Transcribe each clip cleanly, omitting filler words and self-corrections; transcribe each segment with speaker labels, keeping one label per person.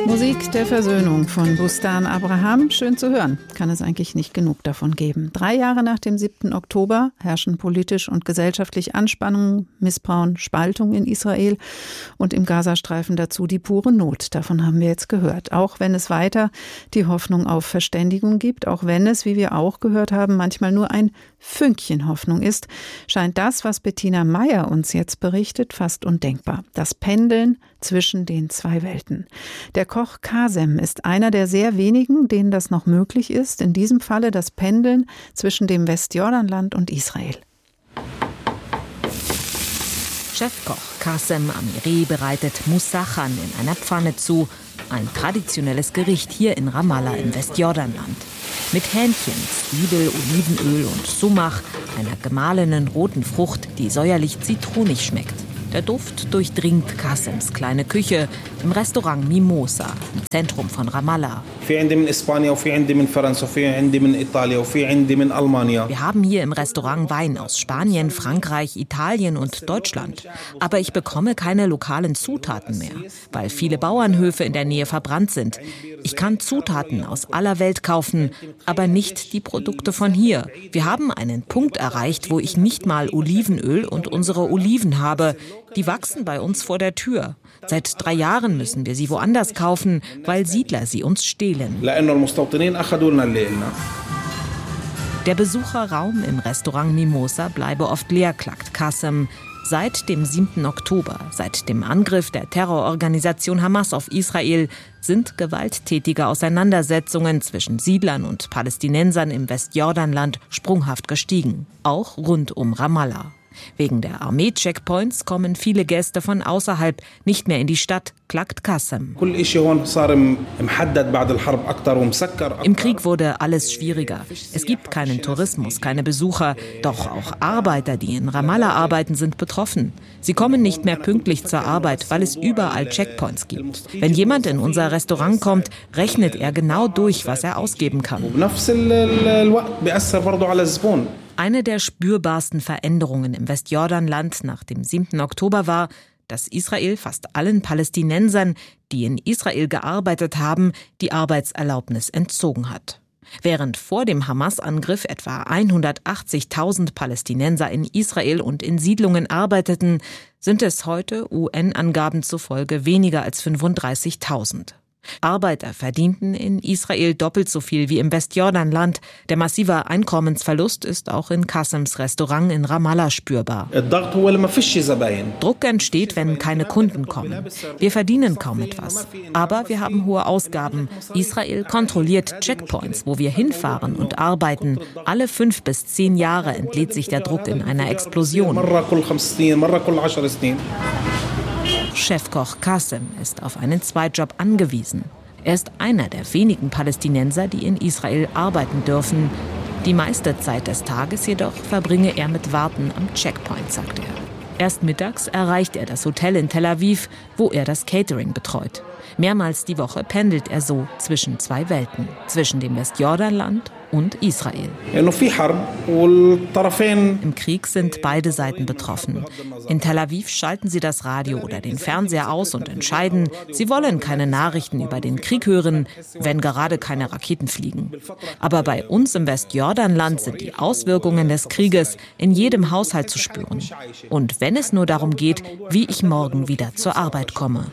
Speaker 1: Musik der Versöhnung von Bustan Abraham. Schön zu hören. Kann es eigentlich nicht genug davon geben. 3 Jahre nach dem 7. Oktober herrschen politisch und gesellschaftlich Anspannungen, Missbrauch, Spaltung in Israel und im Gazastreifen dazu die pure Not. Davon haben wir jetzt gehört. Auch wenn es weiter die Hoffnung auf Verständigung gibt, auch wenn es, wie wir auch gehört haben, manchmal nur ein Fünkchen Hoffnung ist, scheint das, was Bettina Meyer uns jetzt berichtet, fast undenkbar. Das Pendeln zwischen den zwei Welten. Der Koch Kasem ist einer der sehr wenigen, denen das noch möglich ist. In diesem Falle das Pendeln zwischen dem Westjordanland und Israel.
Speaker 2: Chefkoch Kasem Amiri bereitet Moussachan in einer Pfanne zu. Ein traditionelles Gericht hier in Ramallah im Westjordanland. Mit Hähnchen, Zwiebel, Olivenöl und Sumach, einer gemahlenen roten Frucht, die säuerlich zitronig schmeckt. Der Duft durchdringt Kasems kleine Küche im Restaurant Mimosa, im Zentrum von Ramallah. Wir haben hier im Restaurant Wein aus Spanien, Frankreich, Italien und Deutschland. Aber ich bekomme keine lokalen Zutaten mehr, weil viele Bauernhöfe in der Nähe verbrannt sind. Ich kann Zutaten aus aller Welt kaufen, aber nicht die Produkte von hier. Wir haben einen Punkt erreicht, wo ich nicht mal Olivenöl und unsere Oliven habe. Die wachsen bei uns vor der Tür. Seit 3 Jahren müssen wir sie woanders kaufen, weil Siedler sie uns stehlen. Der Besucherraum im Restaurant Mimosa bleibe oft leer, klagt Kasem. Seit dem 7. Oktober, seit dem Angriff der Terrororganisation Hamas auf Israel, sind gewalttätige Auseinandersetzungen zwischen Siedlern und Palästinensern im Westjordanland sprunghaft gestiegen. Auch rund um Ramallah. Wegen der Armee-Checkpoints kommen viele Gäste von außerhalb nicht mehr in die Stadt, klagt Kasem. Im Krieg wurde alles schwieriger. Es gibt keinen Tourismus, keine Besucher. Doch auch Arbeiter, die in Ramallah arbeiten, sind betroffen. Sie kommen nicht mehr pünktlich zur Arbeit, weil es überall Checkpoints gibt. Wenn jemand in unser Restaurant kommt, rechnet er genau durch, was er ausgeben kann. Eine der spürbarsten Veränderungen im Westjordanland nach dem 7. Oktober war, dass Israel fast allen Palästinensern, die in Israel gearbeitet haben, die Arbeitserlaubnis entzogen hat. Während vor dem Hamas-Angriff etwa 180.000 Palästinenser in Israel und in Siedlungen arbeiteten, sind es heute UN-Angaben zufolge weniger als 35.000. Arbeiter verdienten in Israel doppelt so viel wie im Westjordanland. Der massive Einkommensverlust ist auch in Kasems Restaurant in Ramallah spürbar. Druck entsteht, wenn keine Kunden kommen. Wir verdienen kaum etwas. Aber wir haben hohe Ausgaben. Israel kontrolliert Checkpoints, wo wir hinfahren und arbeiten. Alle 5 bis 10 Jahre entlädt sich der Druck in einer Explosion. Chefkoch Kasem ist auf einen Zweitjob angewiesen. Er ist einer der wenigen Palästinenser, die in Israel arbeiten dürfen. Die meiste Zeit des Tages jedoch verbringe er mit Warten am Checkpoint, sagt er. Erst mittags erreicht er das Hotel in Tel Aviv, wo er das Catering betreut. Mehrmals die Woche pendelt er so zwischen 2 Welten, zwischen dem Westjordanland und Israel. Im Krieg sind beide Seiten betroffen. In Tel Aviv schalten sie das Radio oder den Fernseher aus und entscheiden, sie wollen keine Nachrichten über den Krieg hören, wenn gerade keine Raketen fliegen. Aber bei uns im Westjordanland sind die Auswirkungen des Krieges in jedem Haushalt zu spüren. Und wenn es nur darum geht, wie ich morgen wieder zur Arbeit komme.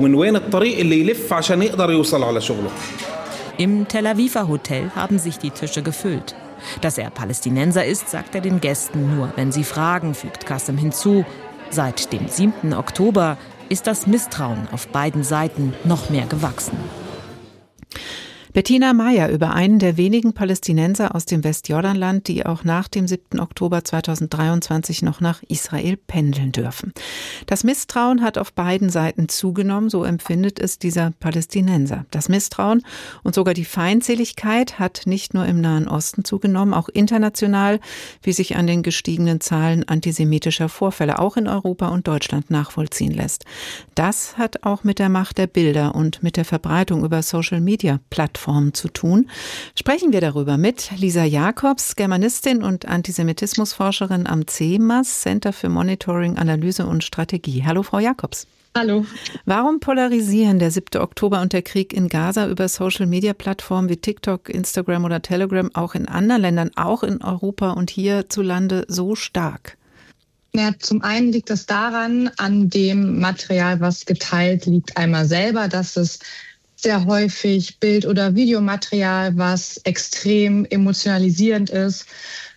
Speaker 2: Im Tel Aviver Hotel haben sich die Tische gefüllt. Dass er Palästinenser ist, sagt er den Gästen nur, wenn sie fragen, fügt Kasem hinzu. Seit dem 7. Oktober ist das Misstrauen auf beiden Seiten noch mehr gewachsen.
Speaker 1: Bettina Meyer über einen der wenigen Palästinenser aus dem Westjordanland, die auch nach dem 7. Oktober 2023 noch nach Israel pendeln dürfen. Das Misstrauen hat auf beiden Seiten zugenommen, so empfindet es dieser Palästinenser. Das Misstrauen und sogar die Feindseligkeit hat nicht nur im Nahen Osten zugenommen, auch international, wie sich an den gestiegenen Zahlen antisemitischer Vorfälle auch in Europa und Deutschland nachvollziehen lässt. Das hat auch mit der Macht der Bilder und mit der Verbreitung über Social-Media-Plattformen zu tun. Sprechen wir darüber mit Lisa Jacobs, Germanistin und Antisemitismusforscherin am CEMAS, Center für Monitoring, Analyse und Strategie. Hallo, Frau Jacobs.
Speaker 3: Hallo.
Speaker 1: Warum polarisieren der 7. Oktober und der Krieg in Gaza über Social-Media-Plattformen wie TikTok, Instagram oder Telegram auch in anderen Ländern, auch in Europa und hierzulande so stark?
Speaker 3: Ja, zum einen liegt es daran, an dem Material, was geteilt liegt, einmal selber, dass es sehr häufig Bild- oder Videomaterial, was extrem emotionalisierend ist,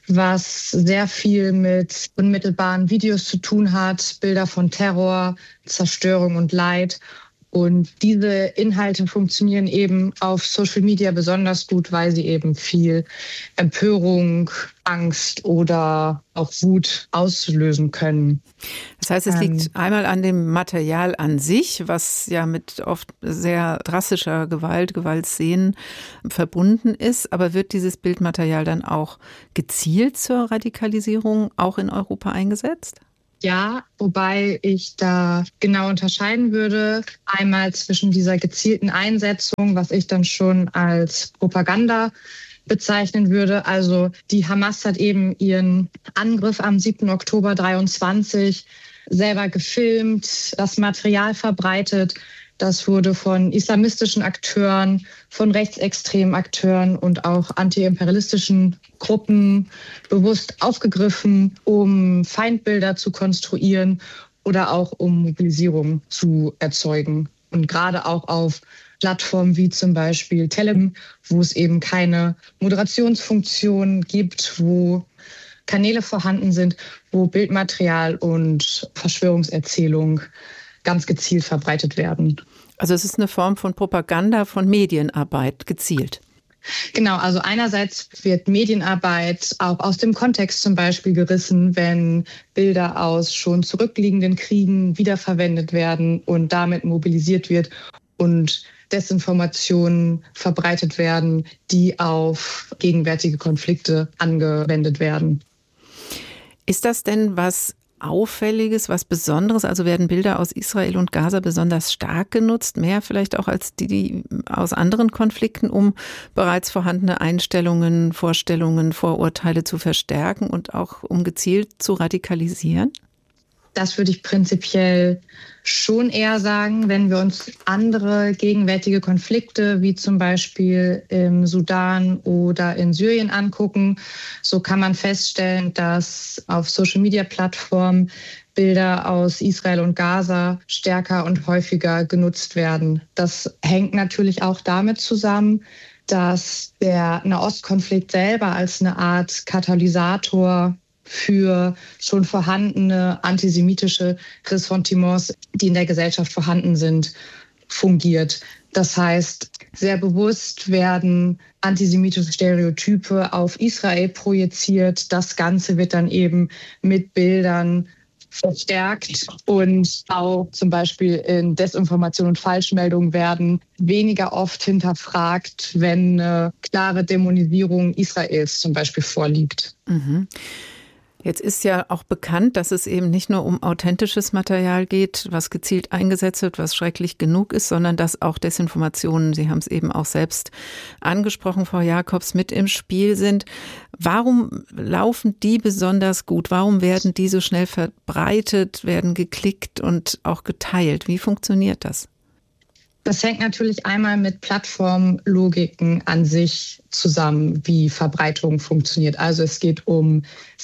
Speaker 3: was sehr viel mit unmittelbaren Videos zu tun hat, Bilder von Terror, Zerstörung und Leid. Und diese Inhalte funktionieren eben auf Social Media besonders gut, weil sie eben viel Empörung, Angst oder auch Wut auslösen können.
Speaker 1: Das heißt, es liegt einmal an dem Material an sich, was ja mit oft sehr drastischer Gewaltszenen verbunden ist. Aber wird dieses Bildmaterial dann auch gezielt zur Radikalisierung auch in Europa eingesetzt?
Speaker 3: Ja, wobei ich da genau unterscheiden würde. Einmal zwischen dieser gezielten Einsetzung, was ich dann schon als Propaganda bezeichnen würde. Also die Hamas hat eben ihren Angriff am 7. Oktober 23 selber gefilmt, das Material verbreitet. Das wurde von islamistischen Akteuren, von rechtsextremen Akteuren und auch antiimperialistischen Gruppen bewusst aufgegriffen, um Feindbilder zu konstruieren oder auch um Mobilisierung zu erzeugen. Und gerade auch auf Plattformen wie zum Beispiel Telegram, wo es eben keine Moderationsfunktion gibt, wo Kanäle vorhanden sind, wo Bildmaterial und Verschwörungserzählung ganz gezielt verbreitet werden.
Speaker 1: Also es ist eine Form von Propaganda, von Medienarbeit, gezielt.
Speaker 3: Genau, also einerseits wird Medienarbeit auch aus dem Kontext zum Beispiel gerissen, wenn Bilder aus schon zurückliegenden Kriegen wiederverwendet werden und damit mobilisiert wird und Desinformationen verbreitet werden, die auf gegenwärtige Konflikte angewendet werden.
Speaker 1: Ist das denn was Auffälliges, was Besonderes? Also werden Bilder aus Israel und Gaza besonders stark genutzt, mehr vielleicht auch als die aus anderen Konflikten, um bereits vorhandene Einstellungen, Vorstellungen, Vorurteile zu verstärken und auch um gezielt zu radikalisieren?
Speaker 3: Das würde ich prinzipiell schon eher sagen, wenn wir uns andere gegenwärtige Konflikte wie zum Beispiel im Sudan oder in Syrien angucken. So kann man feststellen, dass auf Social-Media-Plattformen Bilder aus Israel und Gaza stärker und häufiger genutzt werden. Das hängt natürlich auch damit zusammen, dass der Nahostkonflikt selber als eine Art Katalysator für schon vorhandene antisemitische Ressentiments, die in der Gesellschaft vorhanden sind, fungiert. Das heißt, sehr bewusst werden antisemitische Stereotype auf Israel projiziert. Das Ganze wird dann eben mit Bildern verstärkt und auch zum Beispiel in Desinformation und Falschmeldungen werden weniger oft hinterfragt, wenn eine klare Dämonisierung Israels zum Beispiel vorliegt.
Speaker 1: Mhm. Jetzt ist ja auch bekannt, dass es eben nicht nur um authentisches Material geht, was gezielt eingesetzt wird, was schrecklich genug ist, sondern dass auch Desinformationen, Sie haben es eben auch selbst angesprochen, Frau Jacobs, mit im Spiel sind. Warum laufen die besonders gut? Warum werden die so schnell verbreitet, werden geklickt und auch geteilt? Wie funktioniert das?
Speaker 3: Das hängt natürlich einmal mit Plattformlogiken an sich zusammen, wie Verbreitung funktioniert. Also es geht um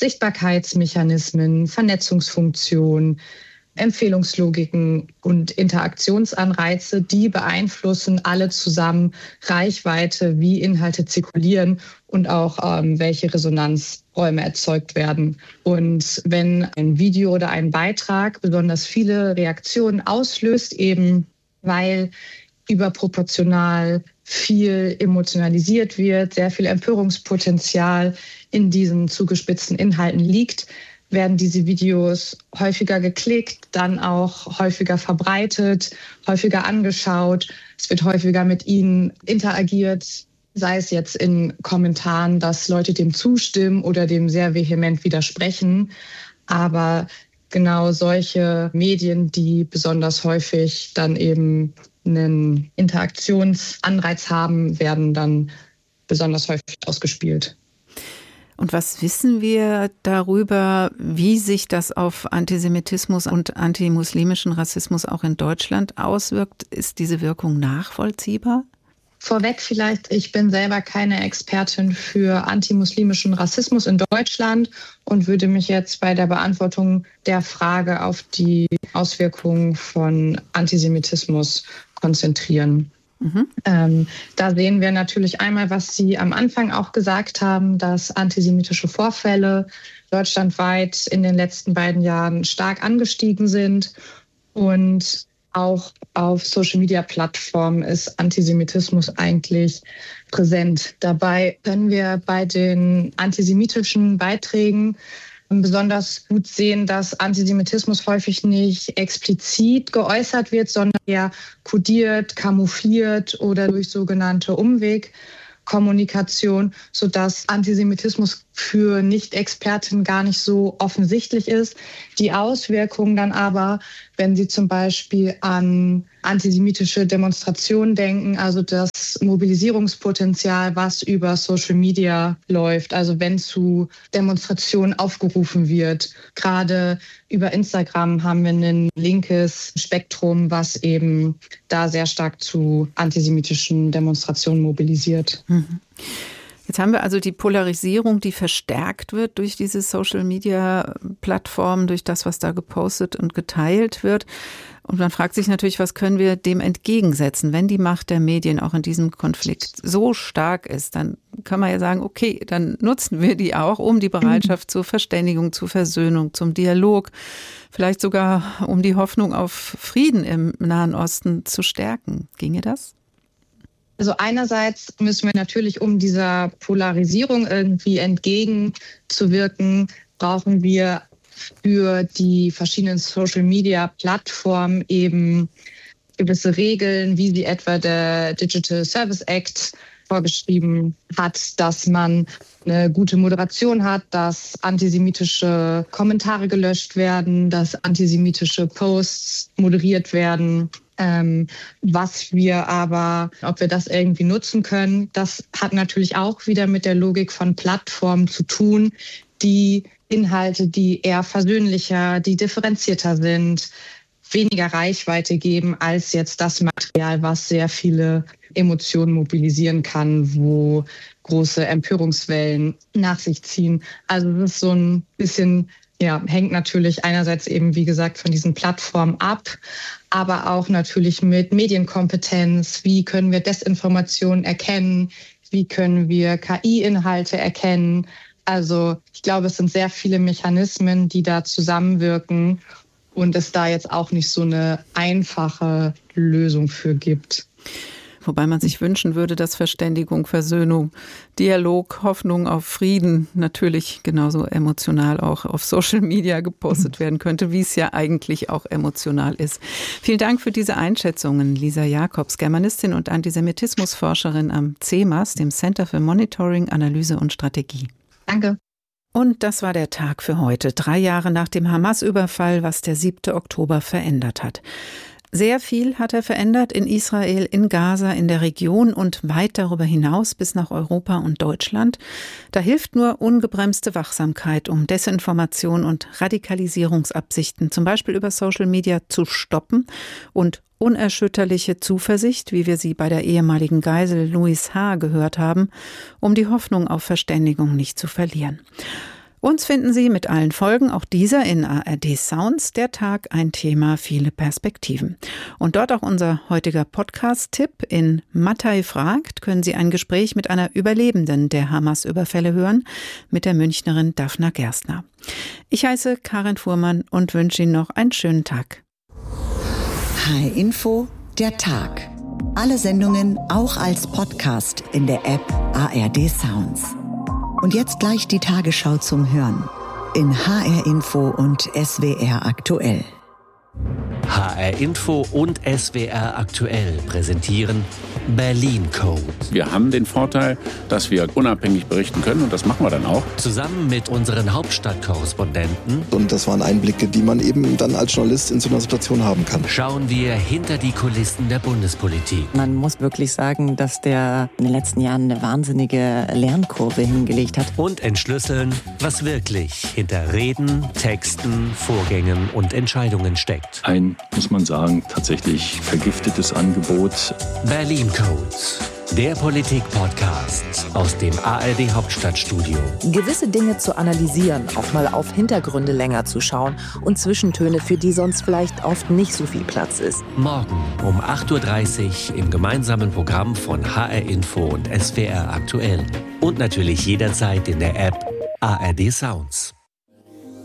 Speaker 3: Sichtbarkeitsmechanismen, Vernetzungsfunktionen, Empfehlungslogiken und Interaktionsanreize, die beeinflussen alle zusammen Reichweite, wie Inhalte zirkulieren und auch welche Resonanzräume erzeugt werden. Und wenn ein Video oder ein Beitrag besonders viele Reaktionen auslöst, eben weil überproportional viel emotionalisiert wird, sehr viel Empörungspotenzial in diesen zugespitzten Inhalten liegt, werden diese Videos häufiger geklickt, dann auch häufiger verbreitet, häufiger angeschaut. Es wird häufiger mit ihnen interagiert, sei es jetzt in Kommentaren, dass Leute dem zustimmen oder dem sehr vehement widersprechen. Aber genau solche Medien, die besonders häufig dann eben einen Interaktionsanreiz haben, werden dann besonders häufig ausgespielt.
Speaker 1: Und was wissen wir darüber, wie sich das auf Antisemitismus und antimuslimischen Rassismus auch in Deutschland auswirkt? Ist diese Wirkung nachvollziehbar?
Speaker 3: Vorweg vielleicht, ich bin selber keine Expertin für antimuslimischen Rassismus in Deutschland und würde mich jetzt bei der Beantwortung der Frage auf die Auswirkungen von Antisemitismus konzentrieren. Da sehen wir natürlich einmal, was Sie am Anfang auch gesagt haben, dass antisemitische Vorfälle deutschlandweit in den letzten beiden Jahren stark angestiegen sind. Und auch auf Social-Media-Plattformen ist Antisemitismus eigentlich präsent. Dabei können wir bei den antisemitischen Beiträgen besonders gut sehen, dass Antisemitismus häufig nicht explizit geäußert wird, sondern eher kodiert, camoufliert oder durch sogenannte Umwegkommunikation, sodass Antisemitismus für Nicht-Experten gar nicht so offensichtlich ist. Die Auswirkungen dann aber, wenn Sie zum Beispiel an antisemitische Demonstrationen denken, also das Mobilisierungspotenzial, was über Social Media läuft, also wenn zu Demonstrationen aufgerufen wird. Gerade über Instagram haben wir ein linkes Spektrum, was eben da sehr stark zu antisemitischen Demonstrationen mobilisiert.
Speaker 1: Jetzt haben wir also die Polarisierung, die verstärkt wird durch diese Social-Media-Plattformen, durch das, was da gepostet und geteilt wird. Und man fragt sich natürlich, was können wir dem entgegensetzen? Wenn die Macht der Medien auch in diesem Konflikt so stark ist, dann kann man ja sagen, okay, dann nutzen wir die auch, um die Bereitschaft zur Verständigung, zur Versöhnung, zum Dialog, vielleicht sogar um die Hoffnung auf Frieden im Nahen Osten zu stärken. Ginge das?
Speaker 3: Also einerseits müssen wir natürlich, um dieser Polarisierung irgendwie entgegenzuwirken, brauchen wir für die verschiedenen Social-Media-Plattformen eben gewisse Regeln, wie sie etwa der Digital Service Act vorgeschrieben hat, dass man eine gute Moderation hat, dass antisemitische Kommentare gelöscht werden, dass antisemitische Posts moderiert werden. Was wir aber, ob wir das irgendwie nutzen können, das hat natürlich auch wieder mit der Logik von Plattformen zu tun, die Inhalte, die eher versöhnlicher, die differenzierter sind, weniger Reichweite geben als jetzt das Material, was sehr viele Emotionen mobilisieren kann, wo große Empörungswellen nach sich ziehen. Also das ist so ein bisschen, hängt natürlich einerseits eben, wie gesagt, von diesen Plattformen ab, aber auch natürlich mit Medienkompetenz. Wie können wir Desinformation erkennen? Wie können wir KI-Inhalte erkennen? Also ich glaube, es sind sehr viele Mechanismen, die da zusammenwirken und es da jetzt auch nicht so eine einfache Lösung für gibt.
Speaker 1: Wobei man sich wünschen würde, dass Verständigung, Versöhnung, Dialog, Hoffnung auf Frieden natürlich genauso emotional auch auf Social Media gepostet werden könnte, wie es ja eigentlich auch emotional ist. Vielen Dank für diese Einschätzungen, Lisa Jacobs, Germanistin und Antisemitismusforscherin am CEMAS, dem Center für Monitoring, Analyse und Strategie.
Speaker 3: Danke.
Speaker 1: Und das war der Tag für heute, 3 Jahre nach dem Hamas-Überfall, was der 7. Oktober verändert hat. Sehr viel hat er verändert in Israel, in Gaza, in der Region und weit darüber hinaus bis nach Europa und Deutschland. Da hilft nur ungebremste Wachsamkeit, um Desinformation und Radikalisierungsabsichten, zum Beispiel über Social Media, zu stoppen und unerschütterliche Zuversicht, wie wir sie bei der ehemaligen Geisel Louis H. gehört haben, um die Hoffnung auf Verständigung nicht zu verlieren. Uns finden Sie mit allen Folgen, auch dieser in ARD Sounds, der Tag, ein Thema, viele Perspektiven. Und dort auch unser heutiger Podcast-Tipp. In Mattei fragt können Sie ein Gespräch mit einer Überlebenden der Hamas-Überfälle hören, mit der Münchnerin Daphna Gerstner. Ich heiße Karin Fuhrmann und wünsche Ihnen noch einen schönen Tag.
Speaker 4: HR Info, der Tag. Alle Sendungen auch als Podcast in der App ARD Sounds. Und jetzt gleich die Tagesschau zum Hören in HR Info und SWR aktuell.
Speaker 5: HR Info und SWR Aktuell präsentieren Berlin Code.
Speaker 6: Wir haben den Vorteil, dass wir unabhängig berichten können und das machen wir dann auch.
Speaker 5: Zusammen mit unseren Hauptstadtkorrespondenten.
Speaker 7: Und das waren Einblicke, die man eben dann als Journalist in so einer Situation haben kann.
Speaker 5: Schauen wir hinter die Kulissen der Bundespolitik.
Speaker 8: Man muss wirklich sagen, dass der in den letzten Jahren eine wahnsinnige Lernkurve hingelegt hat.
Speaker 5: Und entschlüsseln, was wirklich hinter Reden, Texten, Vorgängen und Entscheidungen steckt.
Speaker 9: Ein, muss man sagen, tatsächlich vergiftetes Angebot.
Speaker 5: Berlin Codes, der Politik-Podcast aus dem ARD Hauptstadtstudio.
Speaker 10: Gewisse Dinge zu analysieren, auch mal auf Hintergründe länger zu schauen und Zwischentöne, für die sonst vielleicht oft nicht so viel Platz ist.
Speaker 5: Morgen um 8.30 Uhr im gemeinsamen Programm von HR Info und SWR Aktuell. Und natürlich jederzeit in der App ARD Sounds.